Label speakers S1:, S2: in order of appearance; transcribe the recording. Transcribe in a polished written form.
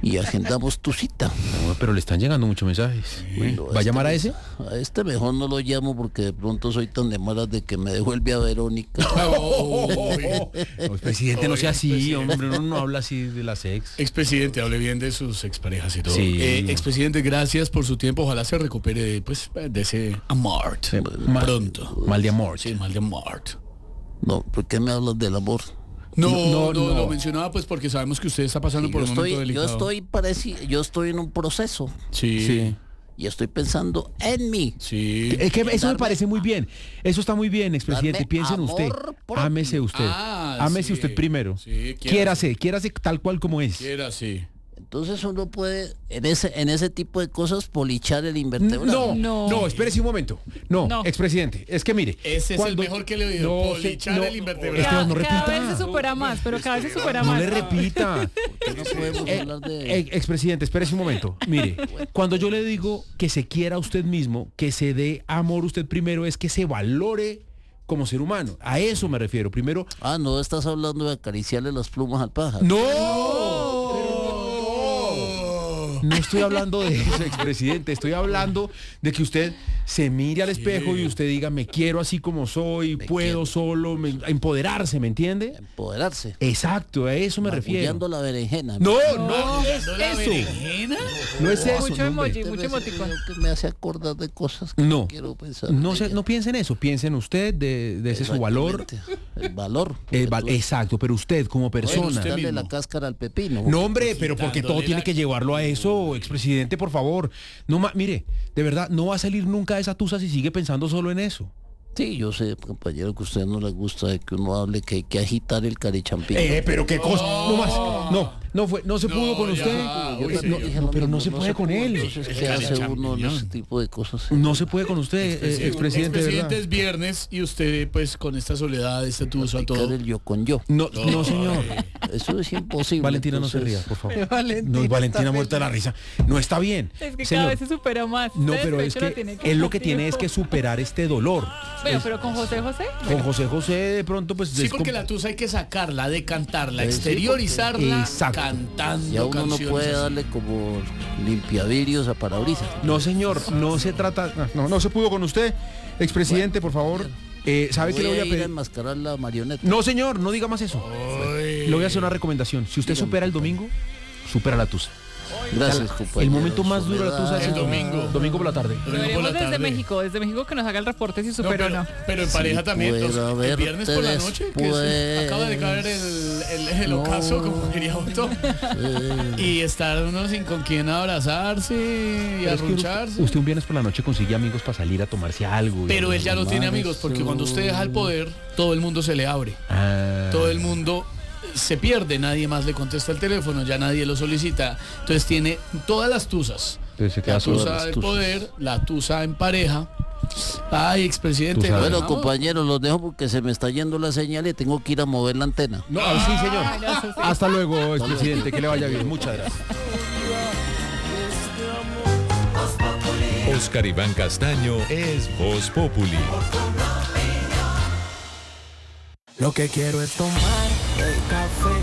S1: y agendamos tu cita.
S2: No, pero le están llegando muchos mensajes.
S1: Bueno,
S2: ¿Va a llamar a ese?
S1: A este mejor no lo llamo porque de pronto soy tan de malas de que me devuelve a Verónica.
S2: No, presidente, no sea así,
S3: presidente.
S2: hombre, uno no habla así de las ex.
S3: Expresidente, hable bien de sus exparejas y todo.
S2: Sí.
S3: Expresidente, gracias por su tiempo. Ojalá se recupere pues, de ese amor pronto.
S2: Mal de amor.
S3: Sí, mal de amor.
S1: No, ¿por qué me hablas del amor?
S3: No,
S2: No.
S3: lo mencionaba pues porque sabemos que usted está pasando por un momento delicado.
S1: Yo estoy en un proceso
S3: Sí.
S1: y estoy pensando en mí.
S3: Sí.
S2: Es que eso me
S1: Darme-
S2: parece muy bien. Eso está muy bien, expresidente.
S1: darme
S2: Piense en usted.
S1: amor propio.
S2: Ámese usted. Ámese
S3: Sí.
S2: usted primero.
S3: Sí,
S2: Quiérase tal cual como es.
S3: Quiera, sí.
S1: Entonces uno puede en ese tipo de cosas polichar el invertebrado.
S2: No, espérese un momento. No, expresidente, es que mire.
S3: Ese es el mejor que le he oído. Polichar el invertebrado.
S2: Esteban, no
S4: Cada
S2: repita.
S4: vez se supera más, pero cada vez se supera
S2: No
S4: más.
S2: le repita.
S1: ¿Por qué no podemos hablar de
S2: Expresidente, espérese un momento. Mire, cuando yo le digo que se quiera a usted mismo, que se dé amor usted primero, es que se valore como ser humano. A eso me refiero. Primero,
S1: no estás hablando de acariciarle las plumas al pájaro?
S2: No estoy hablando de eso, expresidente. Estoy hablando de que usted se mire al espejo y usted diga, me quiero así como soy, puedo
S1: quiero.
S2: solo, empoderarse, ¿me entiende?
S1: Empoderarse.
S2: Exacto, a eso me refiero.
S1: Magullando la berenjena.
S2: No
S3: ¿La
S2: eso.
S3: berenjena?
S2: No es eso.
S4: Mucho
S2: no, hombre.
S4: emoji, mucho emoticón.
S1: Que me hace acordar de cosas que
S2: No.
S1: quiero pensar.
S2: No piense en eso, piense en usted, de ese su valor.
S1: El valor.
S2: Exacto, pero usted como persona.
S3: usted
S1: Darle
S3: mismo.
S1: la cáscara al pepino.
S2: No, hombre, pero porque todo
S3: dándole
S2: tiene
S3: la-
S2: que llevarlo a eso, expresidente, por favor. No, mire, de verdad, no va a salir nunca de esa tusa si sigue pensando solo en eso.
S1: Sí, yo sé, compañero, que a usted no le gusta de que uno hable que hay que agitar el carichampín.
S2: Pero qué cosa. No más. No se pudo con
S3: ya.
S2: usted.
S3: Uy,
S1: Yo también dije lo
S2: Pero no
S1: mismo,
S2: se puede con él.
S1: Entonces, ¿qué hace uno en ese tipo de cosas?
S2: No se puede con usted, expresidente, de
S3: Expresidente,
S2: verdad.
S3: es viernes y usted pues con esta soledad, este tuzo a
S1: Practicar
S3: todo.
S1: el yo con yo.
S2: No, señor.
S1: Eso es imposible.
S2: Valentina, no se
S1: entonces,
S2: ría, por favor. Valentina muerta de la risa. No está bien.
S4: Es que
S2: Señor.
S4: cada vez se supera más.
S2: No,
S4: Este
S2: pero es
S4: despecho lo
S2: que
S4: tiene
S2: él lo que
S4: contigo.
S2: tiene es que superar este dolor.
S4: Bueno, pero con José.
S2: Con José de pronto pues
S3: Sí, porque la tusa hay que sacarla, decantarla, exteriorizarla
S2: Exacto.
S3: cantando
S1: Ya uno no
S3: canciones
S1: puede
S3: así.
S1: darle como limpiavidrios a parabrisas.
S2: No, señor, no se trata. No se pudo con usted, expresidente, por favor. ¿Sabe qué le voy a
S1: ir a
S2: pedir?
S1: enmascarar la marioneta.
S2: No, señor, no diga más eso. Le voy a hacer una recomendación. Si usted supera el domingo, supera la tusa.
S1: Gracias, compañero.
S2: El momento más duro de la tusa es
S3: El domingo.
S2: Domingo por la tarde.
S4: Deberíamos
S3: por la tarde.
S4: desde México que nos haga el reporte si
S3: No,
S4: superó o
S3: pero,
S4: no.
S3: pero en pareja también.
S1: puedo
S3: Entonces, el
S1: haberte
S3: viernes por la noche, que acaba de caer el ocaso, como diría Otto. Y estar uno sin con quién abrazarse y
S2: Pero es que
S3: arruncharse.
S2: usted un viernes por la noche consigue amigos para salir a tomarse algo.
S3: Pero él ya no tiene amigos, porque cuando usted deja el poder, todo el mundo se le abre. Todo el mundo se pierde, nadie más le contesta el teléfono, ya nadie lo solicita. Entonces tiene todas las tusas.
S2: Entonces se queda
S3: La
S2: solo.
S3: tusa del poder, la tusa en pareja. Ay, expresidente.
S2: Tusa.
S1: Bueno,
S3: vamos.
S1: compañeros, los dejo porque se me está yendo la señal y tengo que ir a mover la antena.
S2: No, sí, señor.
S4: Ay, no, eso sí.
S2: Hasta luego, expresidente. Que le vaya bien. Muchas gracias.
S5: Oscar Iván Castaño es Voz Populi.
S6: Lo que quiero es tomar el café